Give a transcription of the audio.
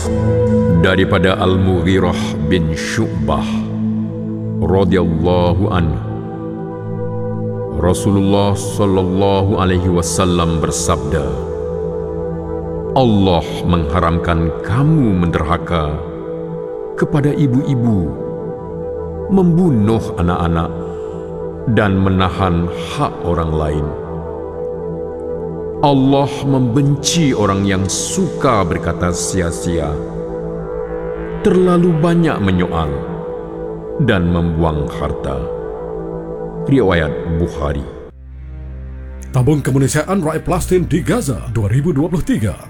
Daripada Al-Mughirah bin Syu'bah radhiyallahu anhu, Rasulullah sallallahu alaihi wasallam bersabda, Allah mengharamkan kamu menderhaka kepada ibu-ibu, membunuh anak-anak dan menahan hak orang lain. Allah membenci orang yang suka berkata sia-sia, terlalu banyak menyoal dan membuang harta. Riwayat Bukhari. Tabung Kemanusiaan Rakyat Palestin di Gaza 2023.